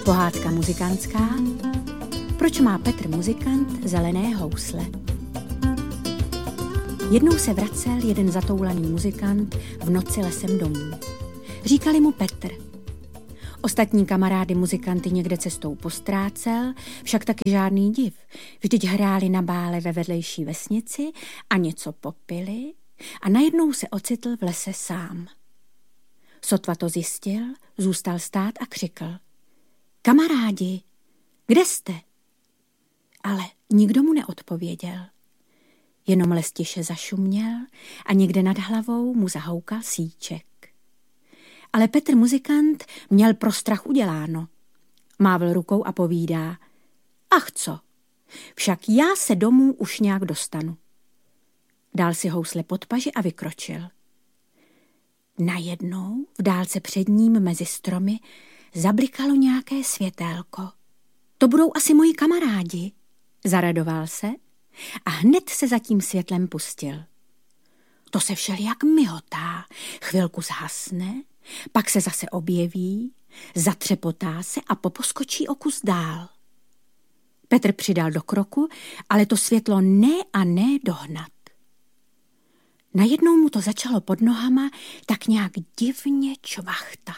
Pohádka muzikantská. Proč má Petr muzikant zelené housle? Jednou se vracel jeden zatoulaný muzikant v noci lesem domů. Říkali mu Petr. Ostatní kamarády muzikanty někde cestou postrácel, však taky žádný div. Vždyť hráli na bále ve vedlejší vesnici a něco popili a najednou se ocitl v lese sám. Sotva to zjistil, zůstal stát a křikl. Kamarádi, kde jste? Ale nikdo mu neodpověděl. Jenom les tiše zašuměl a někde nad hlavou mu zahoukal síček. Ale Petr muzikant měl pro strach uděláno. Mávl rukou a povídá. Ach co, však já se domů už nějak dostanu. Dal si housle pod paži a vykročil. Najednou v dálce před ním mezi stromy zablikalo nějaké světélko. To budou asi moji kamarádi, zaradoval se a hned se za tím světlem pustil. To se všelijak mihotá, chvilku zhasne, pak se zase objeví, zatřepotá se a poposkočí o kus dál. Petr přidal do kroku, ale to světlo ne dohnat. Najednou mu to začalo pod nohama tak nějak divně čvachtat.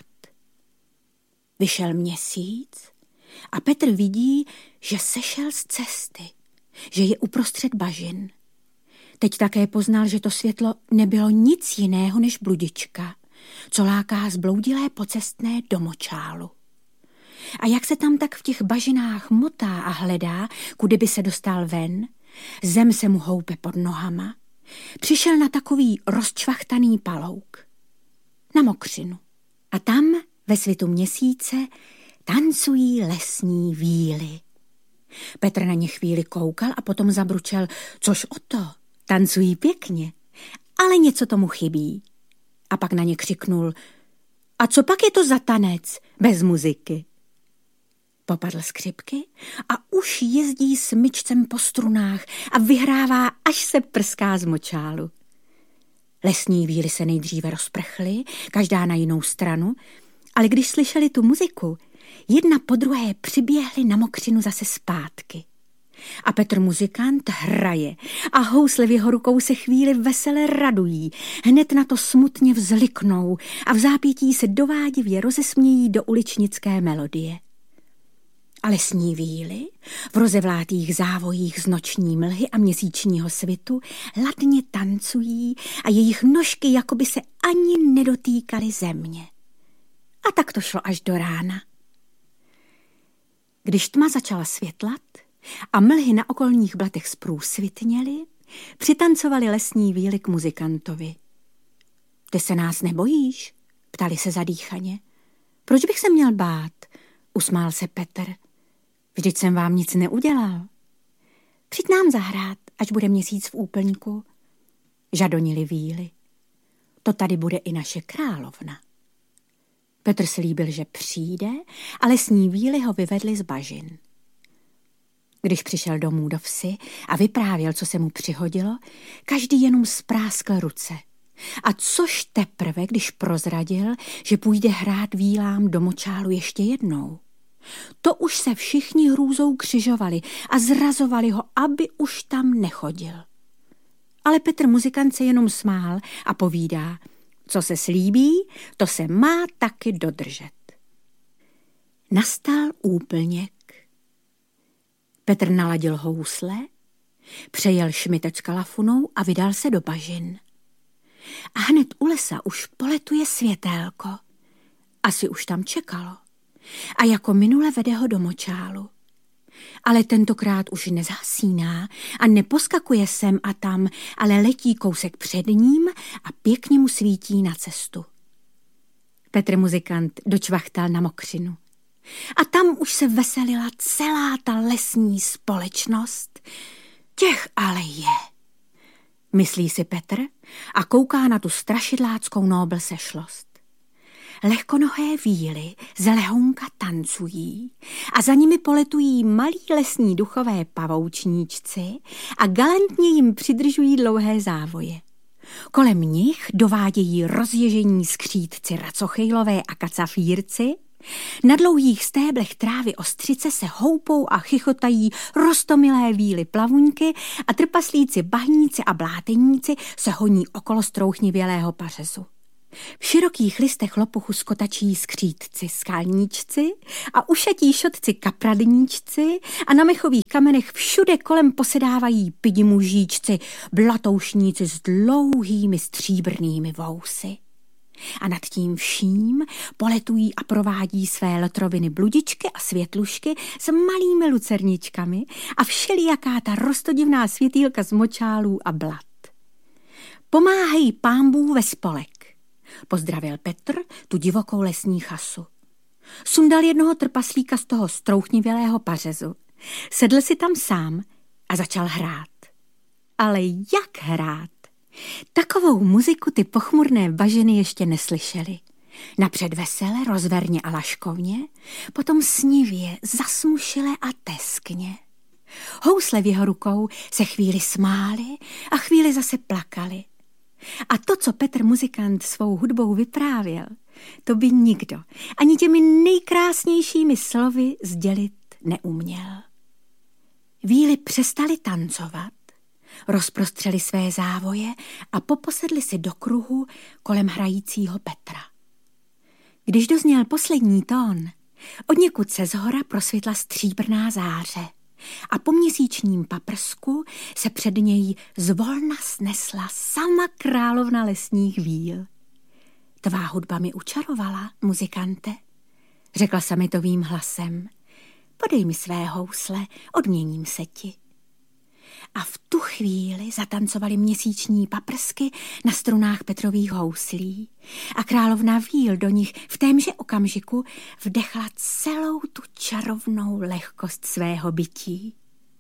Vyšel měsíc a Petr vidí, že sešel z cesty, že je uprostřed bažin. Teď také poznal, že to světlo nebylo nic jiného než bludička, co láká zbloudilé pocestné do močálu. A jak se tam tak v těch bažinách motá a hledá, kudy by se dostal ven, zem se mu houpe pod nohama, přišel na takový rozčvachtaný palouk, na mokřinu. A tam ve svitu měsíce tancují lesní víly. Petr na ně chvíli koukal a potom zabručel, což o to, tancují pěkně, ale něco tomu chybí. A pak na ně křiknul, a co pak je to za tanec bez muziky? Popadl skřipky a už jezdí smyčcem po strunách a vyhrává, až se prská z močálu. Lesní víly se nejdříve rozprchly, každá na jinou stranu, ale když slyšeli tu muziku, jedna po druhé přiběhly na mokřinu zase zpátky. A Petr muzikant hraje a housle v jeho rukou se chvíli vesele radují, hned na to smutně vzliknou a v zápětí se dovádivě rozesmějí do uličnické melodie. A lesní víly v rozevlátých závojích z noční mlhy a měsíčního svitu ladně tancují a jejich nožky jakoby se ani nedotýkaly země. A tak to šlo až do rána. Když tma začala světlat a mlhy na okolních blatech zprůsvitněly, přitancovali lesní víly k muzikantovi. Ty se nás nebojíš? Ptali se zadýchaně. Proč bych se měl bát? Usmál se Petr. Vždyť jsem vám nic neudělal. Přijď nám zahrát, až bude měsíc v úplňku. Žadonili víly. To tady bude i naše královna. Petr slíbil, že přijde a lesní víly ho vyvedli z bažin. Když přišel domů do vsi a vyprávěl, co se mu přihodilo, každý jenom spráskl ruce. A což teprve, když prozradil, že půjde hrát vílám do močálu ještě jednou. To už se všichni hrůzou křižovali a zrazovali ho, aby už tam nechodil. Ale Petr muzikant se jenom smál a povídá, co se slíbí, to se má taky dodržet. Nastal úplněk. Petr naladil housle, přejel šmiteč kalafunou a vydal se do bažin. A hned u lesa už poletuje světélko. Asi už tam čekalo. A jako minule vede ho do močálu. Ale tentokrát už nezhasíná a neposkakuje sem a tam, ale letí kousek před ním a pěkně mu svítí na cestu. Petr muzikant dočvachtal na mokřinu. A tam už se veselila celá ta lesní společnost. Těch ale je, myslí si Petr a kouká na tu strašidláckou nobl sešlost. Lehkonohé víly z lehounka tancují a za nimi poletují malí lesní duchové pavoučníčci a galantně jim přidržují dlouhé závoje. Kolem nich dovádějí rozježení skřídci racochejlové a kacafírci Na dlouhých stéblech trávy ostřice se houpou a chychotají roztomilé víly plavuňky a trpaslíci bahníci a bláteníci se honí okolo strouchnivělého pařezu. V širokých listech lopuchu skotačí skřítci skalníčci a ušatí šotci kapradníčci a na mechových kamenech všude kolem posedávají pidi mužíčci, blatoušníci s dlouhými stříbrnými vousy. A nad tím vším poletují a provádí své lotroviny bludičky a světlušky s malými lucerničkami a všelijaká ta roztodivná světýlka z močálů a blat. Pomáhají pánbů ve spolek, pozdravil Petr tu divokou lesní chasu. Sundal jednoho trpaslíka z toho strouchnivělého pařezu, sedl si tam sám a začal hrát. Ale jak hrát? Takovou muziku ty pochmurné bažiny ještě neslyšely. Napřed vesele, rozverně a laškovně, potom snivě, zasmušile a teskně. Housle v jeho rukou se chvíli smály a chvíli zase plakaly. A to, co Petr muzikant svou hudbou vyprávěl, to by nikdo ani těmi nejkrásnějšími slovy sdělit neuměl. Víly přestali tancovat, rozprostřeli své závoje a poposedli si do kruhu kolem hrajícího Petra. Když dozněl poslední tón, odněkud se zhora prosvětla stříbrná záře a po měsíčním paprsku se před něj zvolna snesla sama královna lesních víl. Tvá hudba mi učarovala, muzikante, řekla samitovým hlasem. Podej mi své housle, odměním se ti. A v tu chvíli zatancovaly měsíční paprsky na strunách Petrových houslí a královna víl do nich v témže okamžiku vdechla celou tu čarovnou lehkost svého bytí.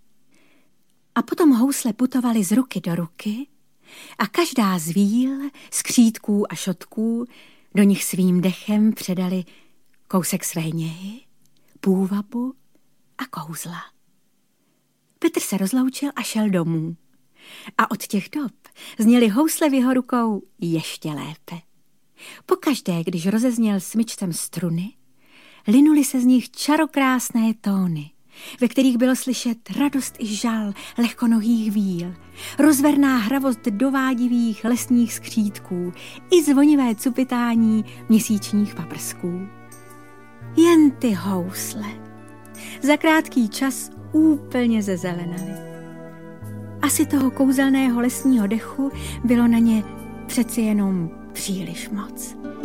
A potom housle putovaly z ruky do ruky a každá z víl, skřítků a šotků do nich svým dechem předali kousek své něhy, půvabu a kouzla. Petr se rozloučil a šel domů. A od těch dob zněly housle v jeho rukou ještě lépe. Pokaždé, když rozezněl smyčcem struny, linuly se z nich čarokrásné tóny, ve kterých bylo slyšet radost i žal lehkonohých víl, rozverná hravost dovádivých lesních skřítků i zvonivé cupitání měsíčních paprsků. Jen ty housle za krátký čas úplně zezelenaly. Asi toho kouzelného lesního dechu bylo na ně přeci jenom příliš moc.